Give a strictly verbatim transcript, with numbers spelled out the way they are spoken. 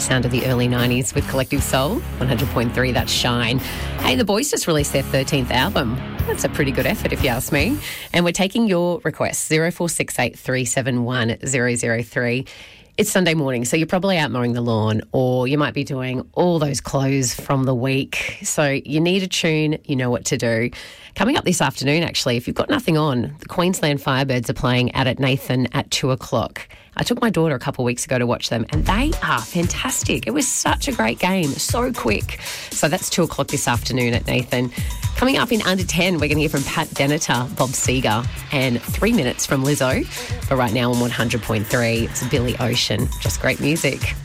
Sound of the early nineties with Collective Soul. one hundred point three, that's Shine. Hey, the boys just released their thirteenth album. That's a pretty good effort if you ask me. And we're taking your requests, zero four six eight three seven one zero zero three. It's Sunday morning, so you're probably out mowing the lawn, or you might be doing all those clothes from the week. So you need a tune, you know what to do. Coming up this afternoon, actually, if you've got nothing on, the Queensland Firebirds are playing out at Nathan at two o'clock. I took my daughter a couple of weeks ago to watch them, and they are fantastic. It was such a great game, so quick. So that's two o'clock this afternoon at Nathan. Coming up in under ten, we're going to hear from Pat Benatar, Bob Seger, and three minutes from Lizzo. But right now on one hundred point three, it's Billy Ocean. Just great music.